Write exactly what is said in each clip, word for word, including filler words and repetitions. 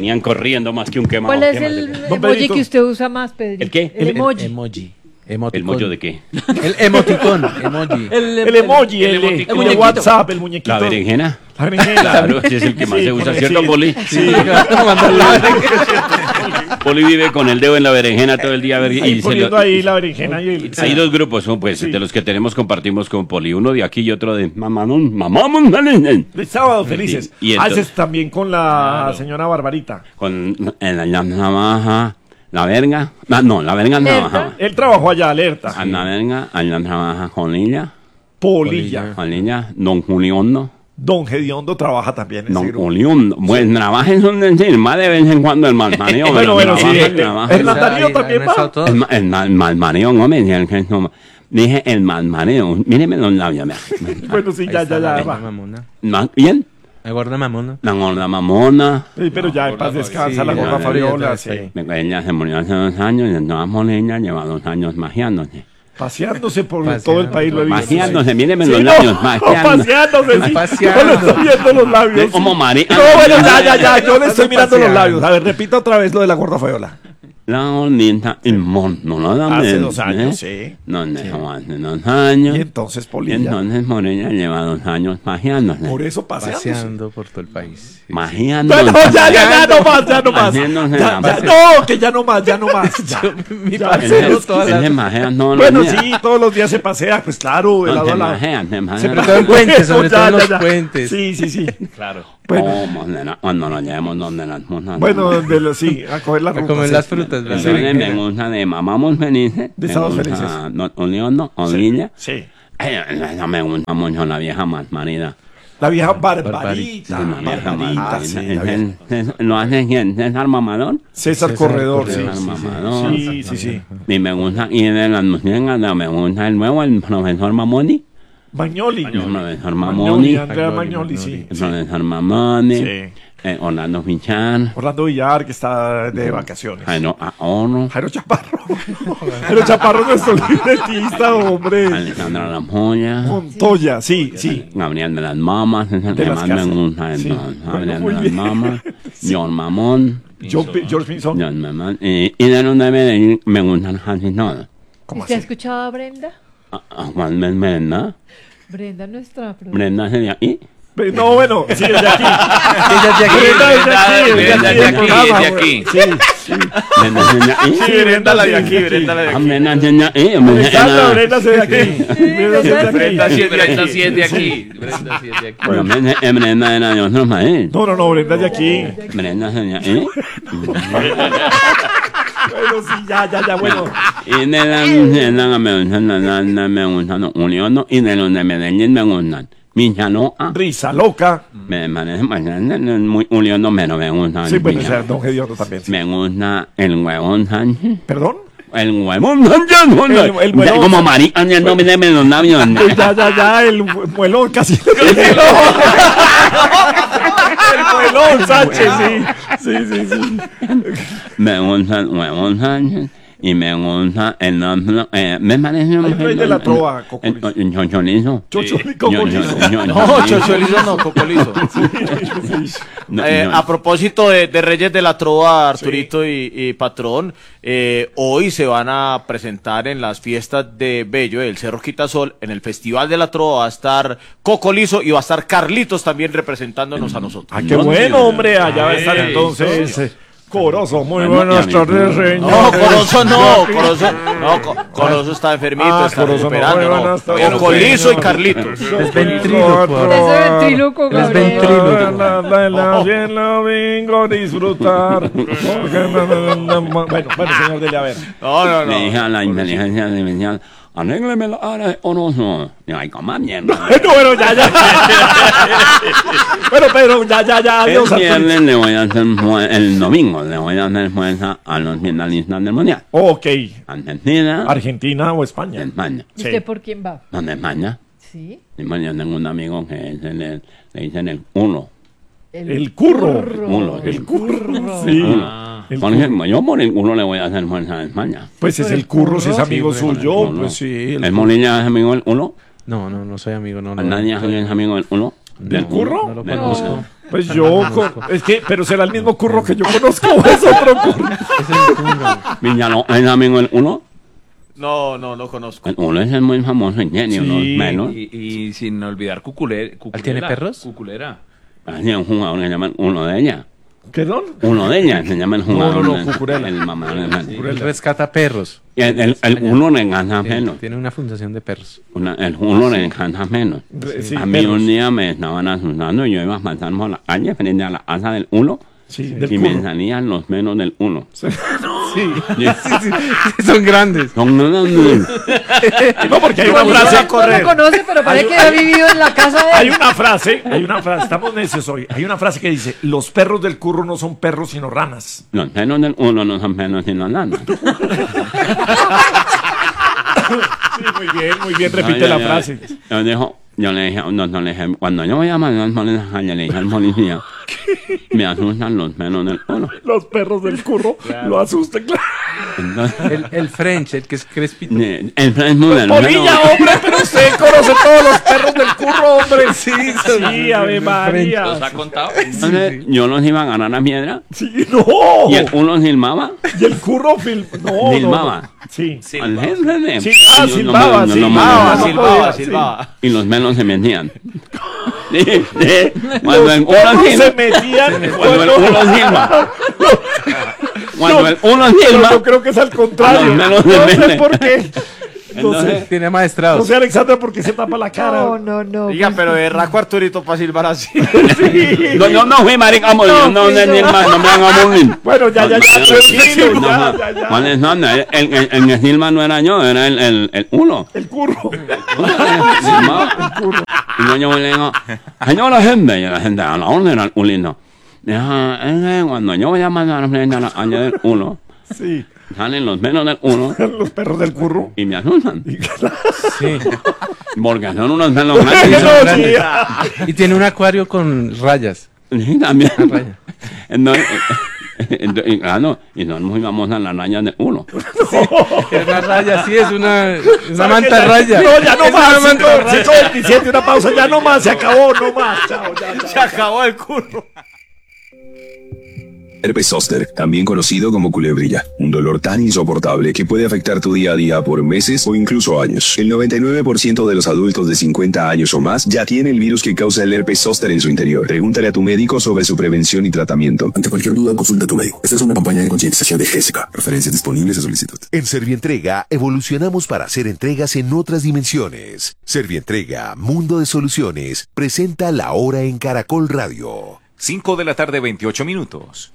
venían corriendo más que un quemado. ¿Cuál es ¿Qué más el le- emoji que usted usa más, Pedrito? ¿El qué? El, El- emoji. Emoji. ¿El Emoticón. mollo de qué? El emoticón. Emoji. El, El emoji, el, el de- muñequito. el de WhatsApp, el muñequito. ¿La berenjena? La berenjena. Claro, ese es el que más Sí, se usa, con el- ¿cierto, sí. Poli? Sí. Poli vive con el dedo en la berenjena todo el día. a ver, Ahí y se poniendo lo- ahí la berenjena y el... Hay dos grupos, ¿no? Pues, Sí. de los que tenemos compartimos con Poli. Uno de aquí y otro de mamamón, mamamón, mamamón. De sábado felices. Y entonces- Haces también con la señora Barbarita. Con en la, la navaja, la verga. Ah, no, la verga Alerta. navaja. Él trabajó allá, alerta. A la verga, a la trabaja con ella, Polilla. con ella, don Juliondo. Don Gediondo trabaja también en ese Don grupo. Juliondo. Pues trabaja en un decir, más de vez en cuando el malmaneo. Bueno, bueno, sí. trabaja, eh, trabaja. Hernán Darío también va. El, ma- el mal, malmaneo, no me decían que no. Dije el malmaneo. Míreme los labios. vea. Bueno, sí, ya, ya, ya. La va. mamona. Ma- ¿Bien? La gorda mamona. La gorda mamona. Sí, pero ya en paz descansa Sí, la ya, gorda ya, Fabiola, ya, sí. ya, ya. Ella se murió hace dos años y entonces Moleña lleva dos años magiándose. Paseándose por Paseando. todo el país, lo he visto. Magiándose, míreme Sí, los no, labios. no, Magiándose. paseándose, sí. Paseando. Yo le estoy viendo los labios. Como Mari. No, bueno, ya, ya, ya. Yo le estoy mirando los paseando. labios. A ver, repita otra vez lo de la gorda Fabiola. La hornita inmón, no lo dan. Hace dos años, sí. No, no, hace dos años. Y entonces Y Polilla. entonces Moreña lleva dos años magiándose. Por eso paseándose. Paseando por todo el país. Sí. Magiándose. No, no, ya, ya, ya, no más, ya no más. Haciéndose Ya, la- ya, no, que ya no más, ya no más. Ya. Mi Ya, parcero Él todas se- él se las... majea todos los Bueno, días. sí, todos los días se pasea, pues claro, de No, lado se a lado. majea, se majea. Se todo en puentes, sobre Ya, todo en ya, los ya. puentes. Sí, sí, sí. Claro. Bueno. ¿Cómo? De la- Cuando lo llevemos donde las monjas. Bueno, de los, sí, a coger las A rutas. comer sí. las frutas. ¿verdad? Entonces me gusta de mamamos felices. De me Sábados gusta Felices. Don Oliondo, Sí, Olilla. sí. Ay, esa me gusta mucho la vieja más marida. La vieja Barbarita. Barbarita. La vieja Barbarita, más sí, marida. la vieja. César- ¿Lo hace quién? ¿César Mamador? César César Corredor, sí. Corredor, sí, Mamador. Sí, sí, sí. Y me gusta, y de las músicas, me gusta el nuevo, el profesor Mamoni. Magnoli. El profesor Magnoli, Mamoni. Andrea Magnoli, Magnoli, sí. Magnoli. El profesor Mamoni. Sí. eh, Orlando Fichar. Orlando Villar, que está de vacaciones. Jairo Ahorro. Jairo Chaparro. Jairo Chaparro, nuestro libretista, hombre. Alejandra Lampolla. Montoya, sí, sí. Gabriel de las Mamas. Es el De que las más me casas. gusta. de Sí. todos. Bueno, Gabriel muy de las bien. Mamas. John Mamón. John P- George Pinson. John Mamón. Y, y de los de Medellín me gustan casi todos. ¿Cómo ¿Usted ha así? escuchado a Brenda? A- a Juan Brenda. Brenda, nuestra productora. Brenda sería. ¿Y? Pe- No, bueno, sí, desde aquí. Ella es de aquí. Brenda desde aquí, desde Brenda aquí de del aquí, programa, de güey. aquí. Sí, sí. Brenda sería. ¿Y? Sí, Brenda la de aquí, Brenda la de Ah, aquí. Brenda sería. ¿Y? Hombre, Alexandra, era- Brenda se de aquí. Brenda se de aquí. Brenda sí es de aquí. Brenda sí es de aquí. Brenda sí es de aquí. Bueno, Brenda eh, Brenda era de otro país. No, no, no, Brenda es de aquí. Brenda sería. ¿Y? Bueno, sí, ya, ya, ya, bueno. Y de la Luciana me gustan, la Landa me gustan, los Uliondo, y de los de Medellín me gustan. Michaloa, Risa loca. me parece bastante muy Uliondo, pero me gusta. Sí, el bueno, o Michaloa. sea, Don Gediondo también. sí. Me gusta el huevón Sánchez. ¿Perdón? El huevón Sánchez, El- el huevón como Sánchez. marica, no me deben los labios. Pues ya, ya, ya, el mu- muelón casi. El muelón Sánchez, sí. Sí, sí, sí. Me gusta el huevón Sánchez. Y me gusta el nombre, eh, me parece un Hay un rey de la trova, el, Cocolizo. el, el chocholizo. Chocho y Yo- yo- Cocolizo. yo- No, Chocholizo no, Cocolizo. no, Eh, no. a propósito de, de Reyes de la Trova, Arturito y, y Patrón, eh, hoy se van a presentar en las fiestas de Bello, del Cerro Quitasol, en el Festival de la Trova va a estar Cocolizo y va a estar Carlitos también representándonos a nosotros. Ah, qué bueno, hombre. Allá va a estar entonces. eh, Corozo, muy Bueno, buenas ya, tardes, señor. No, Corozo no, Corozo, no, Co- Corozo está enfermito, Ah, está Corozo no, recuperando, muy no. buenas tardes, Cocolizo y señor. Carlitos. Es ventríloco. Ese ventríloco, Es Gabriel. ventríloco. La, la, la, bien la vengo a disfrutar. Porque no, no, no, no, Bueno, bueno, señor, dele a ver. No, no, Le dije no. a la inteligencia artificial, arrégleme la cara de Orozo. Y ay, coma mierda. Bueno, bueno, ya, ya. Bueno, Pedro, ya, ya, ya. El Adiós, Arturito. viernes le voy a hacer, fue- el domingo le voy a hacer fuerza a los finalistas del Mundial. Ok. Argentina, ¿Argentina o España? España. ¿Y Sí. usted por quién va? ¿Dónde España? Sí. Y bueno, yo tengo un amigo que es el, el- le dicen el uno. El curro. Uno, El sí. curro. Sí. Uno. El Por ejemplo, yo por el uno le voy a hacer fuerza a España. Pues es el curro, si es amigo Sí, suyo. Uno. Pues sí. ¿El Molina es amigo del uno? No, no, no soy amigo, no. ¿A no. nadie es amigo del uno? ¿Del curro? No lo del conozco. curro. Pues yo, con- es que, pero será el mismo curro que yo conozco o es otro curro. Es el curro. Villano, ¿es amigo el uno? No, no, no conozco. El uno es el muy famoso y tiene Sí. unos menos. Y, y sin olvidar Cuculera. ¿Él tiene perros? Cuculera. Hay un jugador que se llama uno de ella. ¿Perdón? Uno de ellas se llama el jugador. no, no, el- Cucurella. El mamá de Él rescata perros. El, el, el uno le encanta Tiene, menos. tiene una fundación de perros. Una- el uno le encanta menos. Sí, a mí perros. un día me estaban asustando y yo iba pasando por la calle frente a la casa del uno Sí, y del me curro. salían los menos del uno. Sí. Sí, sí, son grandes. Son unos de- No, porque hay una Igualito frase. no lo conoce, pero parece que ha vivido en la casa de Hay él. una frase, hay una frase, estamos necios hoy. Hay una frase que dice: los perros del curro no son perros sino ranas. Los menos del uno no son menos sino nada. Sí, muy bien, muy bien, repite la frase. Yo, dijo, yo le dije, no, no, le dije, cuando yo voy a mandar por esa calle, le dije al policía, me asustan los menos del uno. Los perros del curro lo asustan, claro. Entonces, El, el French, el que es crespito. eh, el Facebook del Polilla, menos- hombre, pero usted conoce todos los perros del curro, hombre. Sí, Sí, Ave María. ¿Los ha contado? Entonces, yo los iba a ganar a piedra Sí, no. y el uno silbaba. Y el curro film... No, Silbaba. no, no. Sí. Sí, Al jefe de- Sí, ah, yo no silbaba, me- no- no me- silbaba, silbaba, no silbaba, podía, silbaba. Y los menos se metían. Sí, sí. Cuando Los el perros uno se silba, metían. cuando el uno silba, cuando el uno Pero silba, yo creo que es al contrario. Los menos No se sé meten. por qué. No sé. entonces, Tiene No maestrados. sé, Alexandra, por qué se tapa la cara. No, no, no. Diga, pero de raco Arturito para silbar así. no, yo no fui marica, amor, yo no fui sé yo. ni más, no me hagan bullying. Bueno, ya, ya, ya, No, tranquilo, no, ya, no. ya, ya. ¿Cuáles son? El, el, el, el que silba no era yo, era el, el, el uno. El curro. Silbaba. Y yo, yo le digo, señora gente, y la gente, a la orden era el ulino. Deja, es que cuando yo voy a mandar a frente a la calle del uno, Sí. salen los menos del uno Los perros del curro. y me asustan. Sí. Porque son unos pelos No, grandes. sí. Y tiene un acuario con rayas. Sí, también. raya. Entonces, entonces, y claro, y son muy famosas las rayas del uno. Es una raya, sí, es una, es una ¿Sabe manta qué? raya. No, ya no Es más. una manta raya. cinco veintisiete, una pausa, ya no más. Se acabó, no más. Chao, ya, ya. Se acabó el curro. Herpes zóster, también conocido como culebrilla, un dolor tan insoportable que puede afectar tu día a día por meses o incluso años. El noventa y nueve por ciento de los adultos de cincuenta años o más ya tiene el virus que causa el herpes zóster en su interior. Pregúntale a tu médico sobre su prevención y tratamiento. Ante cualquier duda, consulta a tu médico. Esta es una campaña de concientización de Jessica. Referencias disponibles a solicitud. En Servientrega evolucionamos para hacer entregas en otras dimensiones. Servientrega, Mundo de Soluciones, presenta La Hora en Caracol Radio. cinco de la tarde, veintiocho minutos.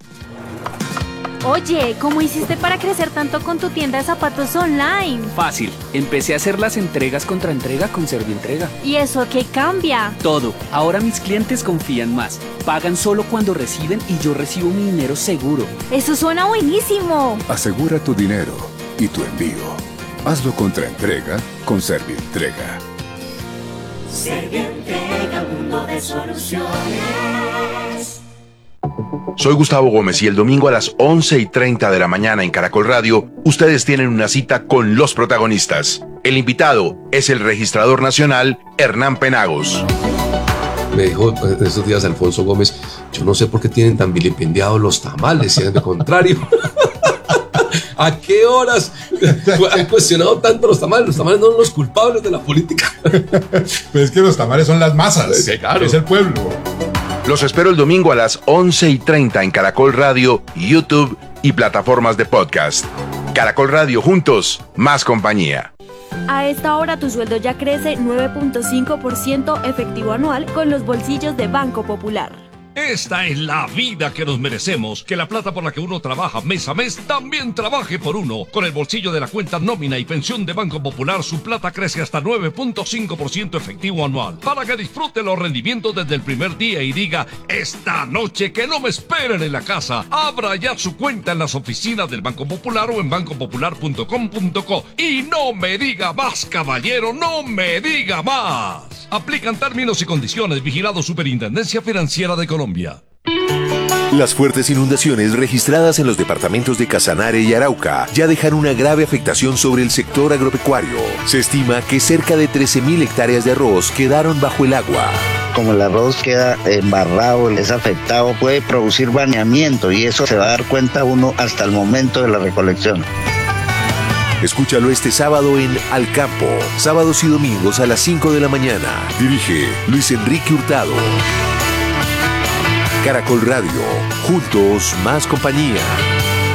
Oye, ¿cómo hiciste para crecer tanto con tu tienda de zapatos online? Fácil, empecé a hacer las entregas contra entrega con Servientrega. ¿Y eso qué cambia? Todo, ahora mis clientes confían más. Pagan solo cuando reciben y yo recibo mi dinero seguro. Eso suena buenísimo. Asegura tu dinero y tu envío. Hazlo contra entrega con Servientrega. Servientrega, mundo de soluciones. Soy Gustavo Gómez y el domingo a las once y treinta de la mañana en Caracol Radio, ustedes tienen una cita con los protagonistas. El invitado es el registrador nacional Hernán Penagos. Me dijo pues, estos días Alfonso Gómez, yo no sé por qué tienen tan vilipendiados los tamales, si es de contrario. ¿A qué horas han cuestionado tanto los tamales? Los tamales no son los culpables de la política. Pues es que los tamales son las masas, Sí, claro. es el pueblo. Los espero el domingo a las once y treinta en Caracol Radio, YouTube y plataformas de podcast. Caracol Radio, juntos, más compañía. A esta hora tu sueldo ya crece nueve punto cinco por ciento efectivo anual con los bolsillos de Banco Popular. Esta es la vida que nos merecemos, que la plata por la que uno trabaja mes a mes también trabaje por uno. Con el bolsillo de la cuenta nómina y pensión de Banco Popular, su plata crece hasta nueve punto cinco por ciento efectivo anual, para que disfrute los rendimientos desde el primer día y diga, esta noche que no me esperen en la casa. Abra ya su cuenta en las oficinas del Banco Popular o en banco popular punto com punto co. Y no me diga más, caballero, no me diga más. Aplican términos y condiciones. Vigilado Superintendencia Financiera de Colombia. Las fuertes inundaciones registradas en los departamentos de Casanare y Arauca ya dejan una grave afectación sobre el sector agropecuario. Se estima que cerca de trece mil hectáreas de arroz quedaron bajo el agua. como el arroz queda embarrado, es afectado, puede producir baneamiento y eso se va a dar cuenta uno hasta el momento de la recolección. Escúchalo este sábado en Al Campo, sábados y domingos a las cinco de la mañana. Dirige Luis Enrique Hurtado. Caracol Radio, juntos más compañía.